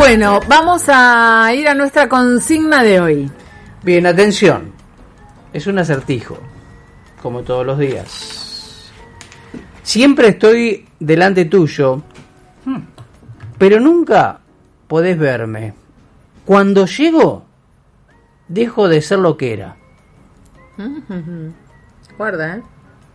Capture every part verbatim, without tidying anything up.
Bueno, vamos a ir a nuestra consigna de hoy. Bien, atención. Es un acertijo, como todos los días. Siempre estoy delante tuyo, pero nunca podés verme. Cuando llego, dejo de ser lo que era. Guarda, ¿eh?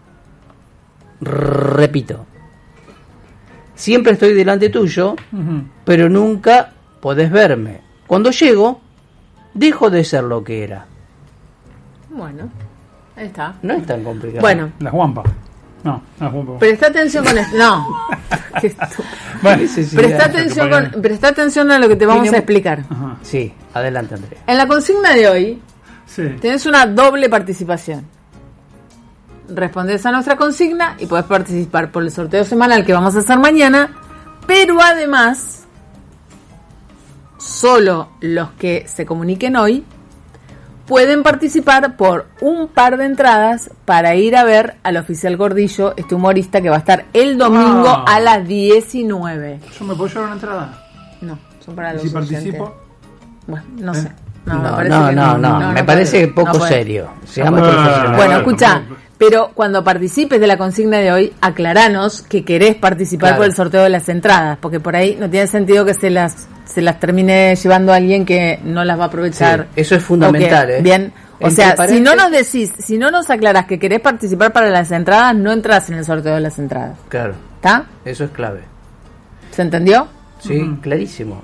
Repito. Siempre estoy delante tuyo, uh-huh. pero nunca podés verme. Cuando llego, dejo de ser lo que era. Bueno, ahí está. No es tan complicado. Bueno. La Juanpa. No, la Juanpa. Presta atención con esto. No. Qué estúpido. Bueno, presta atención con, presta atención a lo que te vamos Tiene... a explicar. Ajá. Sí, adelante, Andrea. En la consigna de hoy, sí. tenés una doble participación. Respondés a nuestra consigna y podés participar por el sorteo semanal que vamos a hacer mañana, pero además solo los que se comuniquen hoy pueden participar por un par de entradas para ir a ver al Oficial Gordillo, este humorista que va a estar el domingo ah. a las diecinueve. ¿Yo me puedo llevar una entrada? No, son para los ¿Y si oyentes. participo? Bueno, no ¿Eh? sé. No, no, me parece no, que no, no, no, me no parece puede, poco no serio. Seamos no profesionales. Bueno, escucha, pero cuando participes de la consigna de hoy, aclaranos que querés participar claro. por el sorteo de las entradas, porque por ahí no tiene sentido que se las se las termine llevando a alguien que no las va a aprovechar. Sí, eso es fundamental, ¿eh? Bien, o sea, si no nos decís, si no nos aclarás que querés participar para las entradas, no entras en el sorteo de las entradas. Claro. ¿Está? Eso es clave. ¿Se entendió? Sí, uh-huh. clarísimo.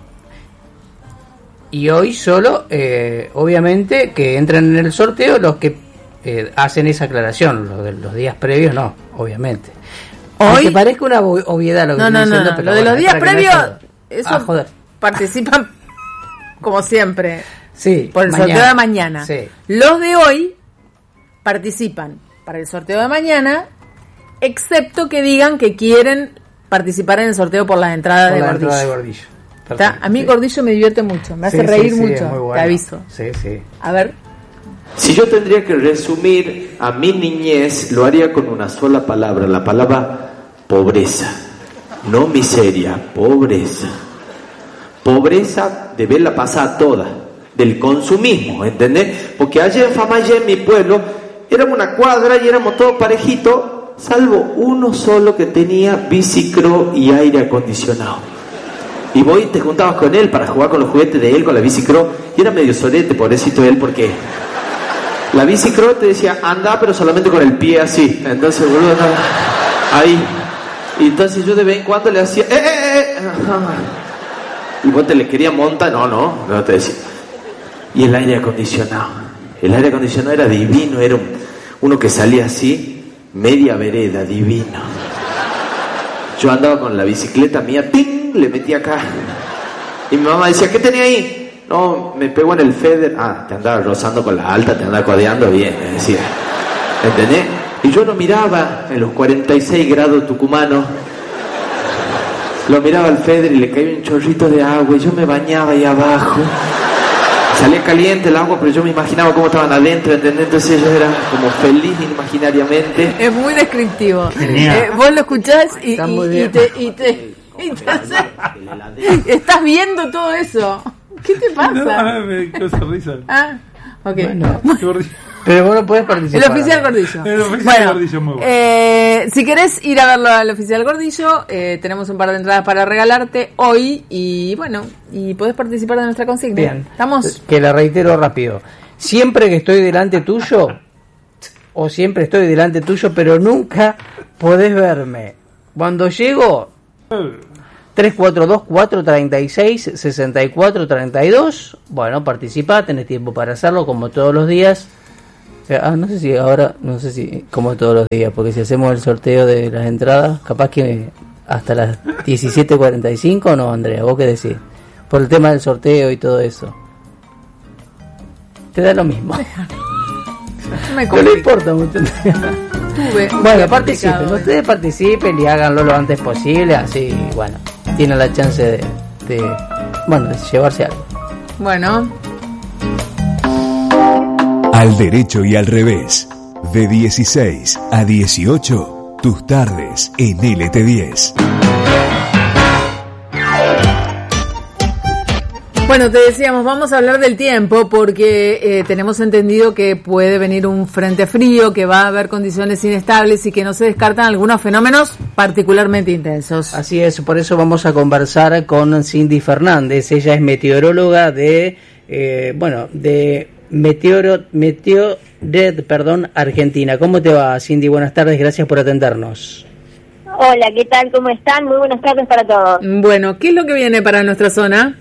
Y hoy solo, eh, obviamente, que entran en el sorteo los que eh, hacen esa aclaración. Los de los días previos, no, obviamente. Hoy Aunque parezca una obviedad lo que no, estoy no, diciendo, no, pero lo de bueno, los días previos, eso ah, joder. participan como siempre. Sí, por el mañana. sorteo de mañana. Sí. Los de hoy participan para el sorteo de mañana, excepto que digan que quieren participar en el sorteo por las entradas por de la Gordillo. Entrada de Gordillo. Perfecto, a mí sí. Gordillo me divierte mucho, me hace sí, reír sí, sí, mucho, bueno. te aviso. Sí, sí. A ver. Si yo tendría que resumir a mi niñez, lo haría con una sola palabra, la palabra pobreza. No miseria, pobreza. Pobreza de verla pasar toda, del consumismo, ¿entendés? Porque allá en Famayé, en mi pueblo, éramos una cuadra y éramos todos parejitos, salvo uno solo que tenía bicicro y aire acondicionado. Y vos te juntabas con él para jugar con los juguetes de él, con la bicicro, y era medio sorete, pobrecito él, porque la bicicro te decía, anda, pero solamente con el pie así. Entonces, boludo, ahí. Y entonces yo de vez en cuando le hacía, ¡eh, eh, eh! Y vos te le querías montar, no, no, no te decía. Y el aire acondicionado. El aire acondicionado era divino, era un, uno que salía así, media vereda, divino. Yo andaba con la bicicleta mía, ¡ping! Le metí acá. Y mi mamá decía, ¿qué tenía ahí? No, me pegó en el Feder. Ah, te andaba rozando con la alta, te andaba codeando bien, me decía. ¿Entendés? Y yo lo miraba en los cuarenta y seis grados tucumanos. Lo miraba al Feder y le caía un chorrito de agua y yo me bañaba ahí abajo. Salía caliente el agua, pero yo me imaginaba cómo estaban adentro, ¿entendés? Entonces ellos eran como felices imaginariamente. Es muy descriptivo. Eh, vos lo escuchás y, y, y te... Y te... Entonces, estás viendo todo eso. ¿Qué te pasa? No, me causa risa. Ah, ok. Bueno, pero vos no podés participar. El Oficial Gordillo. El Oficial bueno, Gordillo muy bueno. Eh, si querés ir a verlo al Oficial Gordillo, eh, tenemos un par de entradas para regalarte hoy y bueno, y podés participar de nuestra consigna. Bien. ¿Estamos? Que la reitero rápido. Siempre que estoy delante tuyo, o siempre estoy delante tuyo, pero nunca podés verme. Cuando llego... tres cuatro dos, cuatro tres seis, seis cuatro tres dos. Bueno, participá, tenés tiempo para hacerlo como todos los días. Ah, no sé si ahora, no sé si como todos los días, porque si hacemos el sorteo de las entradas, capaz que hasta las diecisiete cuarenta y cinco, no, Andrea, ¿vos qué decís? Por el tema del sorteo y todo eso. Te da lo mismo. No le importa mucho. Bueno, participen, ustedes participen y háganlo lo antes posible, así, bueno, tienen la chance de, de bueno, de llevarse algo. Bueno. Al derecho y al revés, de dieciséis a dieciocho, tus tardes en L T diez. Bueno, te decíamos, vamos a hablar del tiempo porque eh, tenemos entendido que puede venir un frente frío, que va a haber condiciones inestables y que no se descartan algunos fenómenos particularmente intensos. Así es, por eso vamos a conversar con Cindy Fernández. Ella es meteoróloga de, eh, bueno, de Meteoro, Meteored, perdón, Argentina. ¿Cómo te va, Cindy? Buenas tardes, gracias por atendernos. Hola, ¿qué tal? ¿Cómo están? Muy buenas tardes para todos. Bueno, ¿qué es lo que viene para nuestra zona?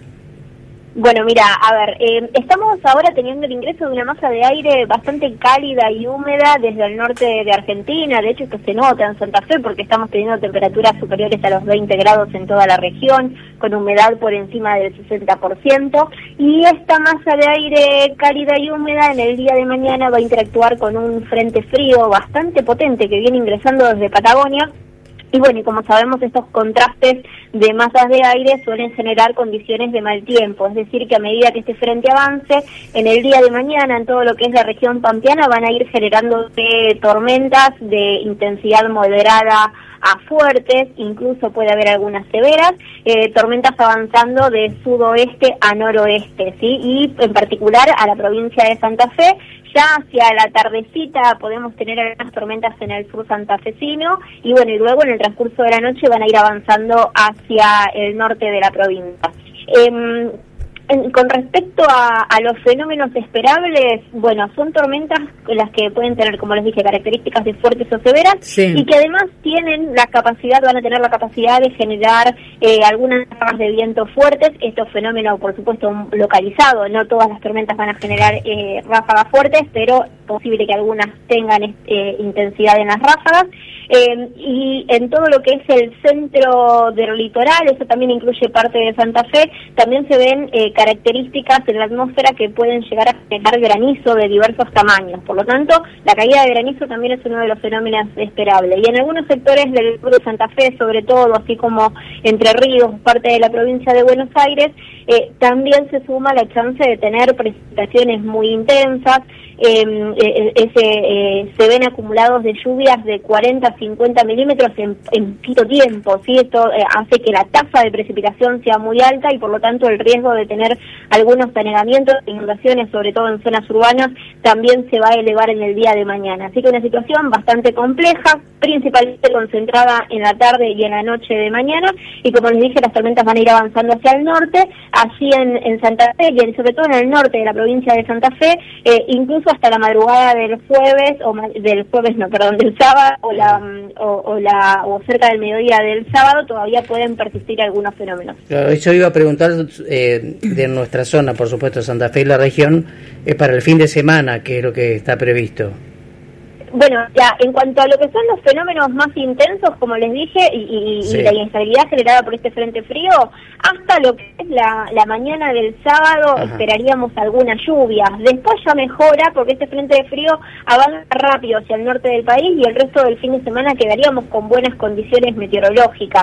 Bueno, mira, a ver, eh, estamos ahora teniendo el ingreso de una masa de aire bastante cálida y húmeda desde el norte de Argentina. De hecho, esto se nota en Santa Fe porque estamos teniendo temperaturas superiores a los veinte grados en toda la región, con humedad por encima del sesenta por ciento. Y esta masa de aire cálida y húmeda en el día de mañana va a interactuar con un frente frío bastante potente que viene ingresando desde Patagonia. Y bueno, y como sabemos, estos contrastes de masas de aire suelen generar condiciones de mal tiempo, es decir, que a medida que este frente avance, en el día de mañana, en todo lo que es la región pampeana, van a ir generándose tormentas de intensidad moderada a fuertes, incluso puede haber algunas severas, eh, tormentas avanzando de sudoeste a noroeste, ¿sí? Y en particular a la provincia de Santa Fe. Ya hacia la tardecita podemos tener algunas tormentas en el sur santafesino y bueno, y luego en el transcurso de la noche van a ir avanzando hacia el norte de la provincia. Eh, En, con respecto a, a los fenómenos esperables, bueno, son tormentas las que pueden tener, como les dije, características de fuertes o severas, sí, y que además tienen la capacidad, van a tener la capacidad de generar eh, algunas ráfagas de viento fuertes. Estos fenómenos, por supuesto, localizados, no todas las tormentas van a generar eh, ráfagas fuertes, pero es posible que algunas tengan eh, intensidad en las ráfagas. Eh, y en todo lo que es el centro del litoral, eso también incluye parte de Santa Fe, también se ven eh, características en la atmósfera que pueden llegar a generar granizo de diversos tamaños. Por lo tanto, la caída de granizo también es uno de los fenómenos esperables. Y en algunos sectores del sur de Santa Fe, sobre todo, así como Entre Ríos, parte de la provincia de Buenos Aires, eh, también se suma la chance de tener precipitaciones muy intensas. Eh, eh, ese, eh, se ven acumulados de lluvias de cuarenta a cincuenta milímetros en, en poquito tiempo, ¿sí? Esto eh, hace que la tasa de precipitación sea muy alta y por lo tanto el riesgo de tener algunos anegamientos e inundaciones, sobre todo en zonas urbanas, también se va a elevar en el día de mañana. Así que una situación bastante compleja, principalmente concentrada en la tarde y en la noche de mañana, y como les dije, las tormentas van a ir avanzando hacia el norte, allí en, en Santa Fe y en, sobre todo en el norte de la provincia de Santa Fe, eh, incluso hasta la madrugada del jueves, o ma- del jueves, no, perdón, del sábado, o la, o, o la o cerca del mediodía del sábado, todavía pueden persistir algunos fenómenos. Claro, yo iba a preguntar eh, de nuestra zona, por supuesto, Santa Fe y la región, eh, para el fin de semana, ¿qué es lo que está previsto? Bueno, ya, en cuanto a lo que son los fenómenos más intensos, como les dije, y, y, sí. y la inestabilidad generada por este frente frío, hasta lo que es la, la mañana del sábado, ajá, esperaríamos algunas lluvias. Después ya mejora porque este frente de frío avanza rápido hacia el norte del país y el resto del fin de semana quedaríamos con buenas condiciones meteorológicas.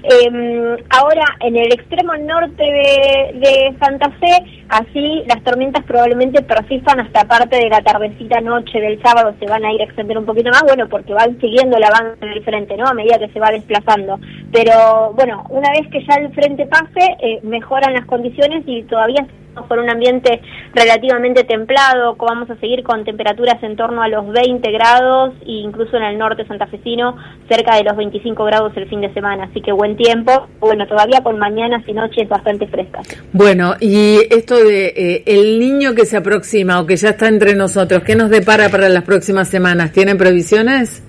Eh, ahora, en el extremo norte de, de Santa Fe, así las tormentas probablemente persistan hasta parte de la tardecita noche del sábado, se van a ir a extender un poquito más, bueno, porque van siguiendo el avance del frente, ¿no?, a medida que se va desplazando. Pero, bueno, una vez que ya el frente pase, eh, mejoran las condiciones y todavía por un ambiente relativamente templado, vamos a seguir con temperaturas en torno a los veinte grados e incluso en el norte santafesino cerca de los veinticinco grados el fin de semana, así que buen tiempo, bueno, todavía con mañanas y noches bastante frescas. Bueno, y esto de eh, el niño que se aproxima o que ya está entre nosotros, ¿qué nos depara para las próximas semanas? ¿Tienen previsiones?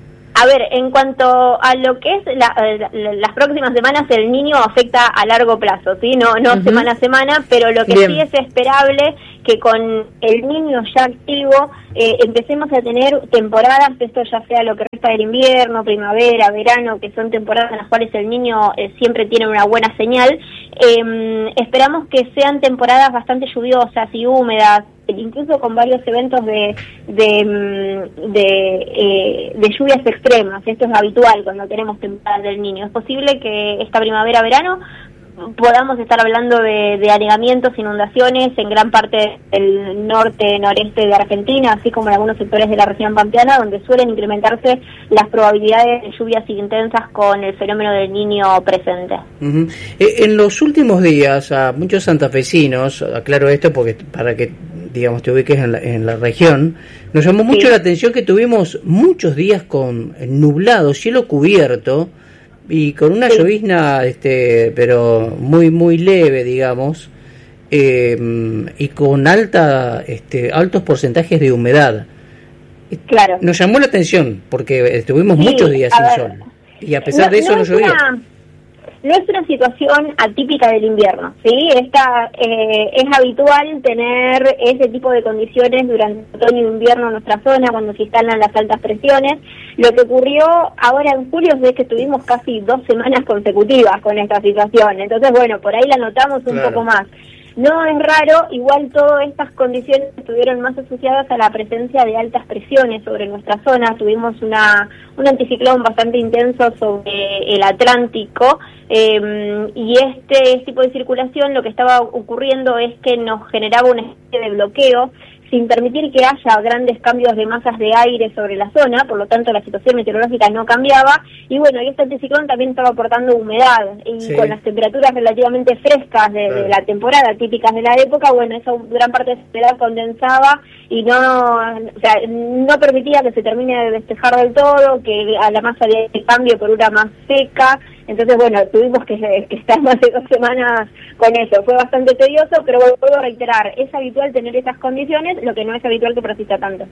A ver, en cuanto a lo que es la, la, las próximas semanas, el niño afecta a largo plazo, ¿sí? No, no uh-huh. semana a semana, pero lo que Bien. sí es esperable que con el niño ya activo eh, empecemos a tener temporadas, esto ya sea lo que resta del invierno, primavera, verano, que son temporadas en las cuales el niño eh, siempre tiene una buena señal. Eh, esperamos que sean temporadas bastante lluviosas y húmedas, incluso con varios eventos de de, de, eh, de lluvias extremas. Esto es habitual cuando tenemos temporadas del niño. Es posible que esta primavera-verano podamos estar hablando de, de anegamientos, inundaciones en gran parte del norte, noreste de Argentina, así como en algunos sectores de la región pampeana, donde suelen incrementarse las probabilidades de lluvias intensas con el fenómeno del Niño presente. Uh-huh. En los últimos días, a muchos santafesinos, aclaro esto porque para que digamos te ubiques en la, en la región, nos llamó mucho sí. la atención que tuvimos muchos días con nublado, cielo cubierto, y con una sí. llovizna, este, pero muy muy leve, digamos, eh, y con alta, este, altos porcentajes de humedad. Claro. Nos llamó la atención porque estuvimos sí, muchos días sin ver, sol y a pesar no, de eso no, no llovió. Una, no es una situación atípica del invierno, ¿sí? Esta, eh, es habitual tener ese tipo de condiciones durante otoño e invierno en nuestra zona, cuando se instalan las altas presiones. Lo que ocurrió ahora en julio es que estuvimos casi dos semanas consecutivas con esta situación. Entonces, bueno, por ahí la notamos un claro. poco más. No es raro, igual todas estas condiciones estuvieron más asociadas a la presencia de altas presiones sobre nuestra zona. Tuvimos una un anticiclón bastante intenso sobre el Atlántico, eh, y este tipo de circulación lo que estaba ocurriendo es que nos generaba una especie de bloqueo sin permitir que haya grandes cambios de masas de aire sobre la zona, por lo tanto la situación meteorológica no cambiaba, y bueno, y este anticiclón también estaba aportando humedad, y sí. con las temperaturas relativamente frescas de, de la temporada, típicas de la época, bueno, esa gran parte de esa humedad condensaba y no, o sea, no permitía que se termine de despejar del todo, que a la masa de aire cambie por una más seca. Entonces, bueno, tuvimos que, que estar más de dos semanas con eso. Fue bastante tedioso, pero vuelvo a reiterar, es habitual tener esas condiciones, lo que no es habitual que persista tanto.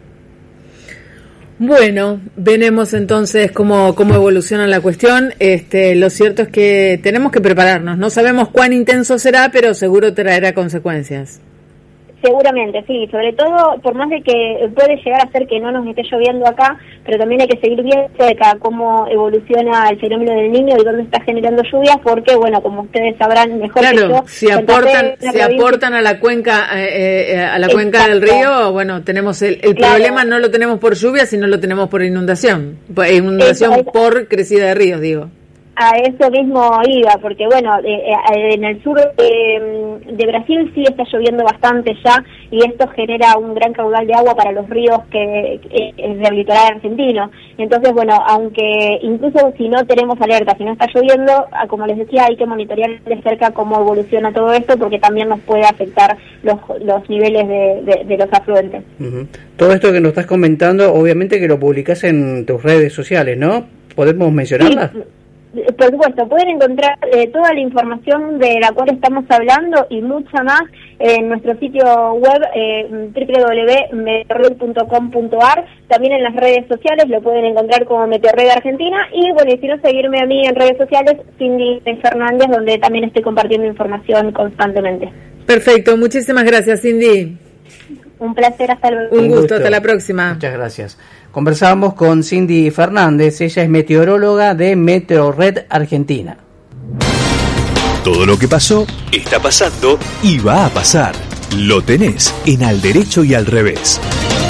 Bueno, veremos entonces cómo, cómo evoluciona la cuestión. Este, lo cierto es que tenemos que prepararnos. No sabemos cuán intenso será, pero seguro traerá consecuencias. Seguramente, sí, sobre todo por más de que puede llegar a ser que no nos esté lloviendo acá, pero también hay que seguir bien cerca cómo evoluciona el fenómeno del Niño y dónde está generando lluvias, porque, bueno, como ustedes sabrán mejor claro, que yo... si aportan, si provincia... aportan a la cuenca eh, eh, a la Exacto. cuenca del río, bueno, tenemos el, el claro. problema no lo tenemos por lluvia, sino lo tenemos por inundación, por inundación eso, eso. por crecida de ríos, digo. A eso mismo iba, porque bueno, eh, eh, en el sur eh, de Brasil sí está lloviendo bastante ya, y esto genera un gran caudal de agua para los ríos que, que es del litoral argentino. Entonces, bueno, aunque incluso si no tenemos alerta, si no está lloviendo, como les decía, hay que monitorear de cerca cómo evoluciona todo esto, porque también nos puede afectar los, los niveles de, de, de los afluentes. Uh-huh. Todo esto que nos estás comentando, obviamente que lo publicás en tus redes sociales, ¿no? ¿Podemos mencionarlas? Sí. Por supuesto, pueden encontrar eh, toda la información de la cual estamos hablando y mucha más en nuestro sitio web eh, doble u doble u doble u punto meteorred punto com punto a r. También en las redes sociales lo pueden encontrar como Meteorred Argentina, y bueno, y si no, seguirme a mí en redes sociales, Cindy Fernández, donde también estoy compartiendo información constantemente. Perfecto, muchísimas gracias, Cindy. Un placer, hasta luego. Un gusto, hasta la próxima. Muchas gracias. Conversábamos con Cindy Fernández, ella es meteoróloga de Meteorred Argentina. Todo lo que pasó, está pasando y va a pasar. Lo tenés en Al Derecho y Al Revés.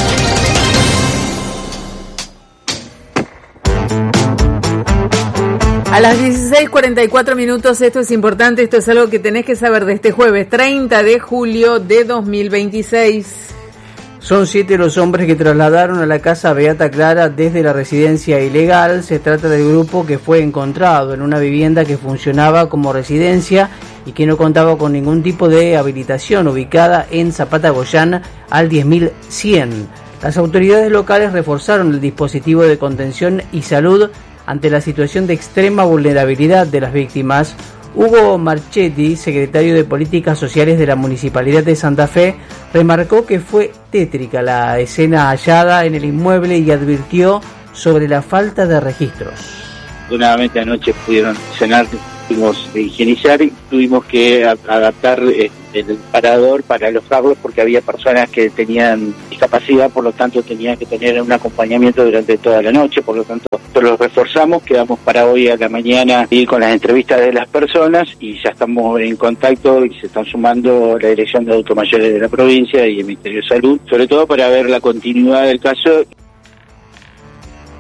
A las dieciséis cuarenta y cuatro minutos, esto es importante, esto es algo que tenés que saber de este jueves treinta de julio de dos mil veintiséis. Son siete los hombres que trasladaron a la casa Beata Clara desde la residencia ilegal. Se trata del grupo que fue encontrado en una vivienda que funcionaba como residencia y que no contaba con ningún tipo de habilitación, ubicada en Zapata Goyán al diez mil cien. Las autoridades locales reforzaron el dispositivo de contención y salud ante la situación de extrema vulnerabilidad de las víctimas. Hugo Marchetti, secretario de Políticas Sociales de la Municipalidad de Santa Fe, remarcó que fue tétrica la escena hallada en el inmueble y advirtió sobre la falta de registros. Nuevamente anoche pudieron cenar, tuvimos que higienizar y tuvimos que adaptar eh, el parador para alojarlos porque había personas que tenían discapacidad, por lo tanto tenían que tener un acompañamiento durante toda la noche, por lo tanto los reforzamos, quedamos para hoy a la mañana ir con las entrevistas de las personas y ya estamos en contacto y se están sumando la Dirección de Adultos Mayores de la provincia y el Ministerio de Salud, sobre todo para ver la continuidad del caso.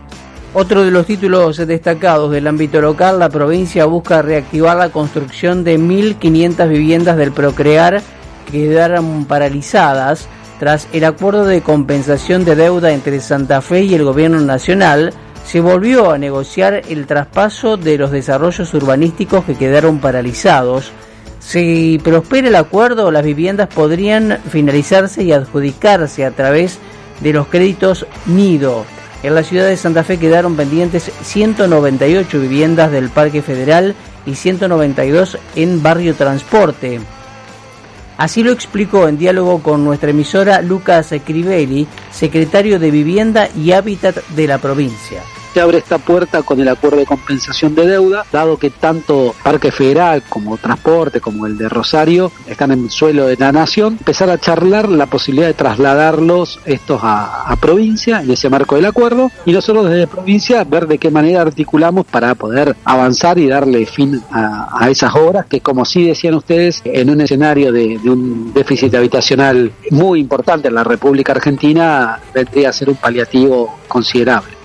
Otro de los títulos destacados del ámbito local, la provincia busca reactivar la construcción de mil quinientas viviendas del Procrear que quedaron paralizadas tras el acuerdo de compensación de deuda entre Santa Fe y el gobierno nacional. Se volvió a negociar el traspaso de los desarrollos urbanísticos que quedaron paralizados. Si prospera el acuerdo, las viviendas podrían finalizarse y adjudicarse a través de los créditos Nido. En la ciudad de Santa Fe quedaron pendientes ciento noventa y ocho viviendas del Parque Federal y ciento noventa y dos en Barrio Transporte. Así lo explicó en diálogo con nuestra emisora Lucas Crivelli, secretario de Vivienda y Hábitat de la provincia. Se abre esta puerta con el acuerdo de compensación de deuda, dado que tanto Parque Federal como Transporte, como el de Rosario, están en el suelo de la nación, empezar a charlar la posibilidad de trasladarlos estos a, a provincia en ese marco del acuerdo, y nosotros desde provincia ver de qué manera articulamos para poder avanzar y darle fin a, a esas obras que, como sí decían ustedes, en un escenario de, de un déficit habitacional muy importante en la República Argentina, vendría a ser un paliativo considerable.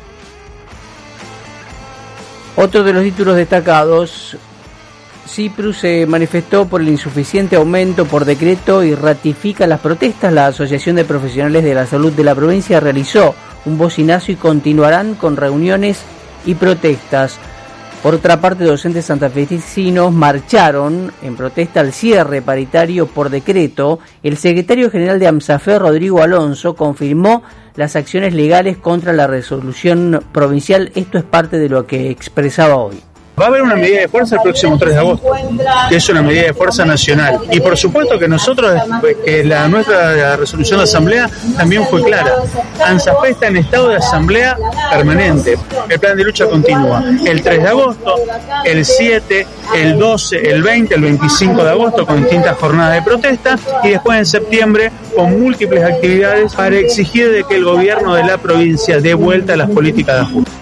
Otro de los títulos destacados, Cipru se manifestó por el insuficiente aumento por decreto y ratifica las protestas. La Asociación de Profesionales de la Salud de la provincia realizó un bocinazo y continuarán con reuniones y protestas. Por otra parte, docentes santafesinos marcharon en protesta al cierre paritario por decreto. El secretario general de AMSAFE, Rodrigo Alonso, confirmó las acciones legales contra la resolución provincial. Esto es parte de lo que expresaba hoy. Va a haber una medida de fuerza el próximo tres de agosto, que es una medida de fuerza nacional. Y por supuesto que nosotros, que la nuestra la resolución de asamblea también fue clara. AMSAFE está en estado de asamblea permanente. El plan de lucha continúa. El tres de agosto, el siete, el doce, el veinte, el veinticinco de agosto con distintas jornadas de protesta, y después en septiembre con múltiples actividades para exigir de que el gobierno de la provincia dé vuelta a las políticas de ajuste.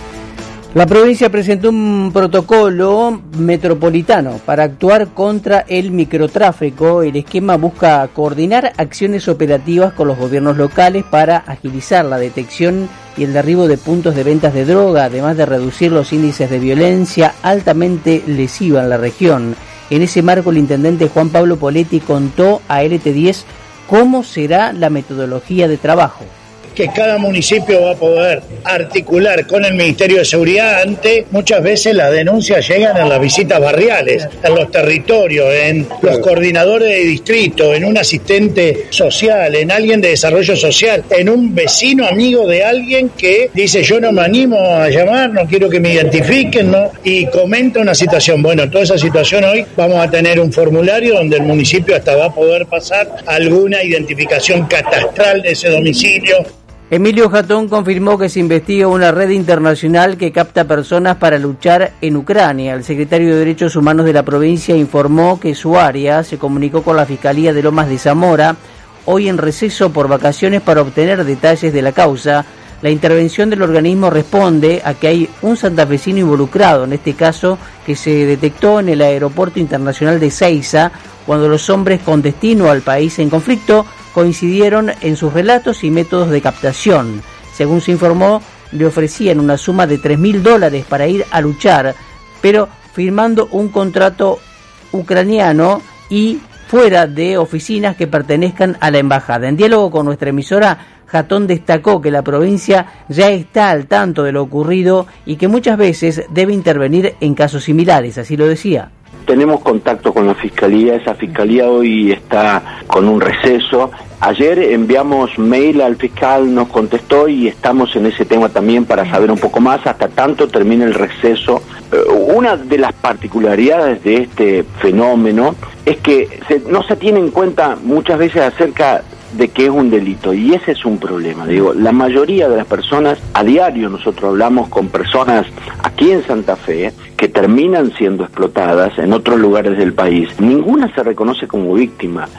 La provincia presentó un protocolo metropolitano para actuar contra el microtráfico. El esquema busca coordinar acciones operativas con los gobiernos locales para agilizar la detección y el derribo de puntos de ventas de droga, además de reducir los índices de violencia altamente lesiva en la región. En ese marco, el intendente Juan Pablo Poletti contó a L T diez cómo será la metodología de trabajo. Que cada municipio va a poder articular con el Ministerio de Seguridad ante muchas veces las denuncias llegan en las visitas barriales, en los territorios, en los coordinadores de distrito, en un asistente social, en alguien de desarrollo social, en un vecino amigo de alguien que dice yo no me animo a llamar, no quiero que me identifiquen, ¿no? Y comenta una situación. Bueno, toda esa situación hoy vamos a tener un formulario donde el municipio hasta va a poder pasar alguna identificación catastral de ese domicilio. Emilio Jatón confirmó que se investiga una red internacional que capta personas para luchar en Ucrania. El secretario de Derechos Humanos de la provincia informó que su área se comunicó con la Fiscalía de Lomas de Zamora, hoy en receso por vacaciones, para obtener detalles de la causa. La intervención del organismo responde a que hay un santafesino involucrado, en este caso que se detectó en el Aeropuerto Internacional de Seiza, cuando los hombres con destino al país en conflicto coincidieron en sus relatos y métodos de captación. Según se informó, le ofrecían una suma de tres mil dólares para ir a luchar, pero firmando un contrato ucraniano y fuera de oficinas que pertenezcan a la embajada. En diálogo con nuestra emisora, Jatón destacó que la provincia ya está al tanto de lo ocurrido y que muchas veces debe intervenir en casos similares, así lo decía. Tenemos contacto con la Fiscalía, esa Fiscalía hoy está con un receso. Ayer enviamos mail al fiscal, nos contestó y estamos en ese tema también para saber un poco más hasta tanto termine el receso. Una de las particularidades de este fenómeno es que se, no se tiene en cuenta muchas veces acerca de que es un delito, y ese es un problema. Digo, la mayoría de las personas, a diario nosotros hablamos con personas aquí en Santa Fe que terminan siendo explotadas en otros lugares del país. Ninguna se reconoce como víctima.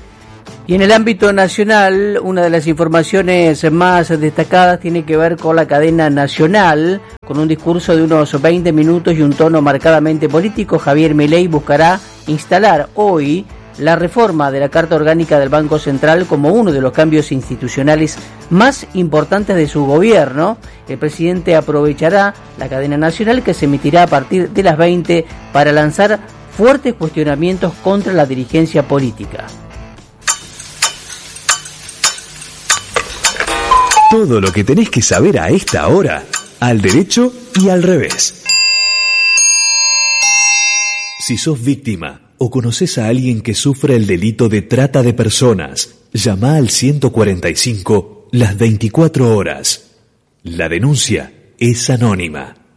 Y en el ámbito nacional, una de las informaciones más destacadas tiene que ver con la cadena nacional. Con un discurso de unos veinte minutos y un tono marcadamente político, Javier Milei buscará instalar hoy la reforma de la Carta Orgánica del Banco Central como uno de los cambios institucionales más importantes de su gobierno. El presidente aprovechará la cadena nacional que se emitirá a partir de las veinte para lanzar fuertes cuestionamientos contra la dirigencia política. Todo lo que tenés que saber a esta hora, al derecho y al revés. Si sos víctima o conoces a alguien que sufre el delito de trata de personas, llama al ciento cuarenta y cinco las veinticuatro horas. La denuncia es anónima.